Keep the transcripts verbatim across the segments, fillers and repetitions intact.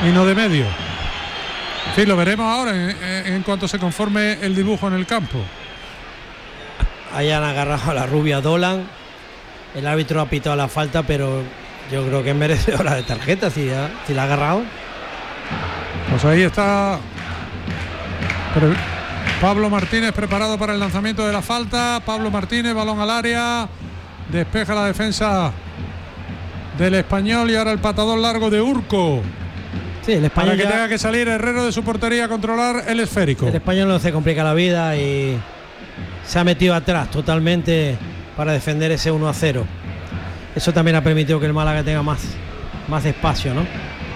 y no de medio. En fin, lo veremos ahora en, en, en cuanto se conforme el dibujo en el campo. Ahí han agarrado a la rubia Dolan. El árbitro ha pitado la falta, pero yo creo que es merecedora de tarjeta si, ha, si la ha agarrado. Pues ahí está Pero Pablo Martínez preparado para el lanzamiento de la falta. Pablo Martínez, balón al área, despeja la defensa del Español y ahora el patador largo de Urco. Sí, el Español para que ya... tenga que salir Herrero de su portería a controlar el esférico. El Español no se complica la vida y se ha metido atrás totalmente para defender ese uno a cero. Eso también ha permitido que el Málaga tenga más, más espacio, ¿no?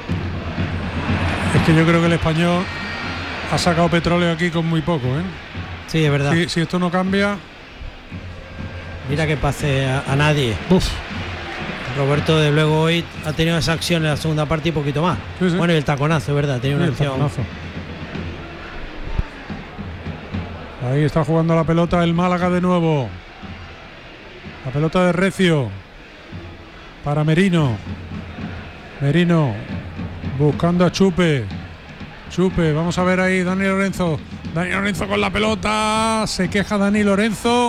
Es que yo creo que el Español ha sacado petróleo aquí con muy poco, ¿eh? Sí, es verdad. Si, si esto no cambia... Mira que pase a, a nadie. Uf. Roberto de luego hoy ha tenido esa acción en la segunda parte y poquito más. Sí, sí. Bueno, y el taconazo, es verdad, tenía una Sí, acción. taconazo. Ahí está jugando la pelota el Málaga de nuevo. La pelota de Recio para Merino. Merino buscando a Chupe. Chupe, vamos a ver ahí Dani Lorenzo. Dani Lorenzo con la pelota. Se queja Dani Lorenzo.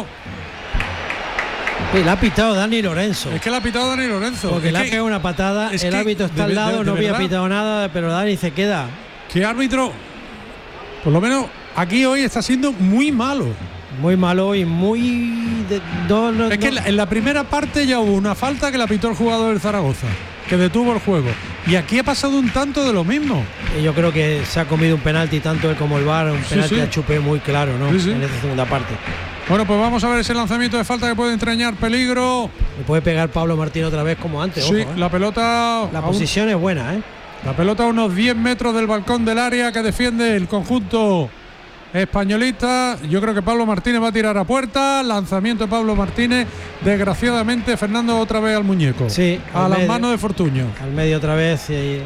Sí, la ha pitado Dani Lorenzo. Es que la ha pitado Dani Lorenzo. Porque es le ha que, pegado una patada. El árbitro está de, al lado, de, de no había verdad, pitado nada, pero Dani se queda. ¿Qué árbitro? Por lo menos aquí hoy está siendo muy malo. Muy malo y muy... De, no, no, es que no. en la, en la primera parte ya hubo una falta que la pitó el jugador del Zaragoza, que detuvo el juego. Y aquí ha pasado un tanto de lo mismo. Yo creo que se ha comido un penalti, tanto él como el V A R, un penalti sí, sí. a Chupé muy claro, ¿no? Sí, sí. En esta segunda parte. Bueno, pues vamos a ver ese lanzamiento de falta que puede entrañar peligro. Le puede pegar Pablo Martín otra vez como antes. Sí, ojo, ¿eh? la pelota... La posición un, es buena, ¿eh? La pelota a unos diez metros del balcón del área que defiende el conjunto españolista. Yo creo que Pablo Martínez va a tirar a puerta. Lanzamiento de Pablo Martínez. Desgraciadamente Fernando otra vez al muñeco. Sí, a las medio, manos de Fortuño. Al medio otra vez. Y,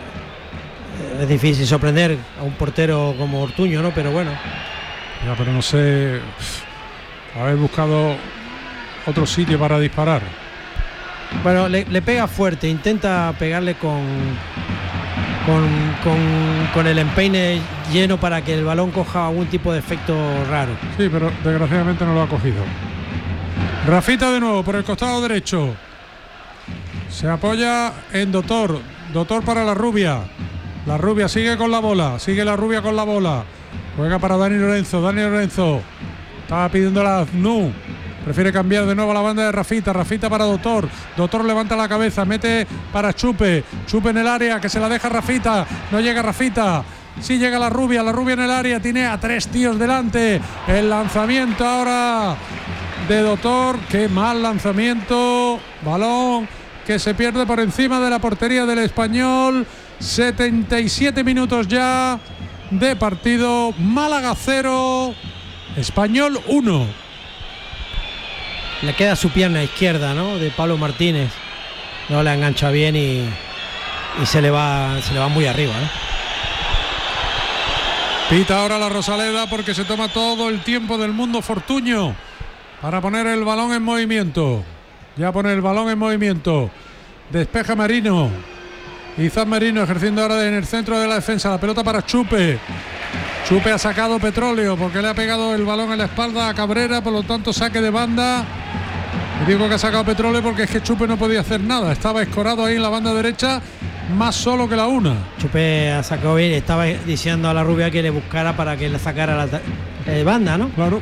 es difícil sorprender a un portero como Ortuño, ¿no? Pero bueno. Ya, pero no sé. Haber buscado otro sitio para disparar. Bueno, le, le pega fuerte. Intenta pegarle con. Con, con, con el empeine lleno para que el balón coja algún tipo de efecto raro. Sí, pero desgraciadamente no lo ha cogido. Rafita de nuevo por el costado derecho. Se apoya en Doctor. Doctor para la rubia. La rubia sigue con la bola. Sigue la rubia con la bola. Juega para Dani Lorenzo. Dani Lorenzo. Estaba pidiendo la Aznu. Prefiere cambiar de nuevo a la banda de Rafita. Rafita para Doctor. Doctor levanta la cabeza. Mete para Chupe. Chupe en el área. Que se la deja Rafita. No llega Rafita. Sí llega la rubia. La rubia en el área. Tiene a tres tíos delante. El lanzamiento ahora de Doctor. Qué mal lanzamiento. Balón que se pierde por encima de la portería del Español. setenta y siete minutos ya de partido. Málaga cero. Español uno. Le queda su pierna izquierda, ¿no? De Pablo Martínez. No la engancha bien y, y se le va se le va muy arriba, ¿no? Pita ahora la Rosaleda porque se toma todo el tiempo del mundo Fortuño para poner el balón en movimiento. Ya pone el balón en movimiento. Despeja Merino. Izan Merino ejerciendo ahora en el centro de la defensa. La pelota para Chupe. Chupe ha sacado petróleo porque le ha pegado el balón en la espalda a Cabrera, por lo tanto saque de banda. Y digo que ha sacado petróleo porque es que Chupe no podía hacer nada. Estaba escorado ahí en la banda derecha, más solo que la una. Chupe ha sacado bien, estaba diciendo a la rubia que le buscara para que le sacara la eh, banda, ¿no? Claro.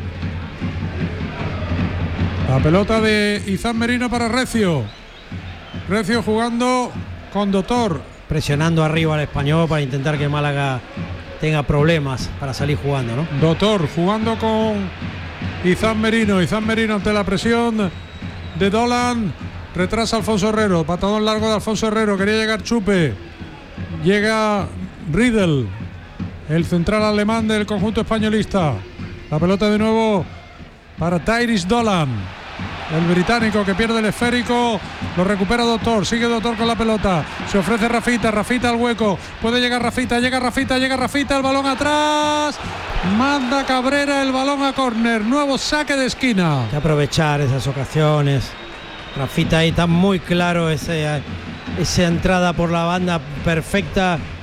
La pelota de Izan Merino para Recio. Recio jugando con Doctor. Presionando arriba al Español para intentar que Málaga tenga problemas para salir jugando, ¿no? Doctor jugando con Izan Merino. Izan Merino ante la presión de Dolan. Retrasa Alfonso Herrero. Patadón largo de Alfonso Herrero. Quería llegar Chupe. Llega Riedel, el central alemán del conjunto españolista. La pelota de nuevo para Tyrese Dolan, el británico que pierde el esférico. Lo recupera Doctor. Sigue Doctor con la pelota. Se ofrece Rafita. Rafita al hueco. Puede llegar Rafita. Llega Rafita. Llega Rafita. El balón atrás. Manda Cabrera el balón a córner. Nuevo saque de esquina. Hay que aprovechar esas ocasiones. Rafita ahí está muy claro ese, esa entrada por la banda perfecta